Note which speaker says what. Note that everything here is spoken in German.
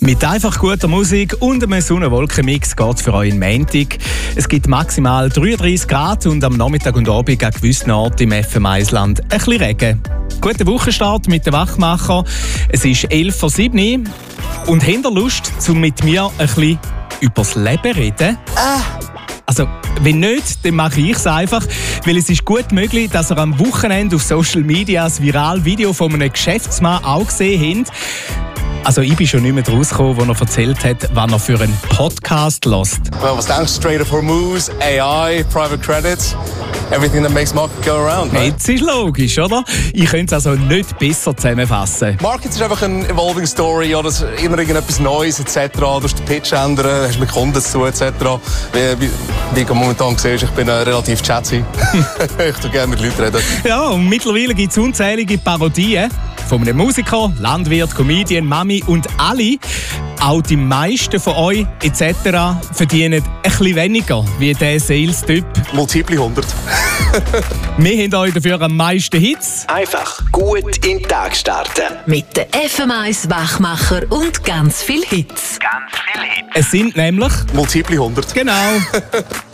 Speaker 1: Mit einfach guter Musik und einem Sonnenwolkenmix geht es für euch in Montag. Es gibt maximal 33 Grad und am Nachmittag und Abend an gewissen Orten im FM-Eisland ein bisschen Regen. Guten Wochenstart mit den Wachmacher. Es ist 11:07 Uhr und habt ihr Lust, um mit mir ein bisschen über das Leben zu reden? Also, wenn nicht, dann mache ich es einfach, weil es ist gut möglich, dass ihr am Wochenende auf Social Media das virale Video von einem Geschäftsmann auch gesehen habt. Also ich bin schon nicht mehr rausgekommen, als er erzählt hat, was er für einen Podcast hört.
Speaker 2: Well, was denkst du? Strait of Hormuz, AI, Private Credits, everything that makes market go around, right?
Speaker 1: Jetzt ist logisch, oder? Ich könnte es also nicht besser zusammenfassen.
Speaker 2: Markets ist einfach eine evolving story, oder immer irgendetwas Neues etc. Du musst den Pitch ändern, hast mit Kunden zu tun etc. Wie du momentan siehst, ich bin relativ chatty. Ich tue gerne mit Leuten reden.
Speaker 1: Ja, und mittlerweile gibt es unzählige Parodien von einem Musiker, Landwirt, Comedian, Mami und alle. Auch die meisten von euch etc. verdienen ein bisschen weniger wie der Sales-Typ.
Speaker 2: Multiple 100.
Speaker 1: Wir haben euch dafür am meisten Hits.
Speaker 3: Einfach gut in den Tag starten.
Speaker 4: Mit den FM1 Wachmacher und ganz viel Hits.
Speaker 1: Es sind nämlich
Speaker 2: Multiple 100.
Speaker 1: genau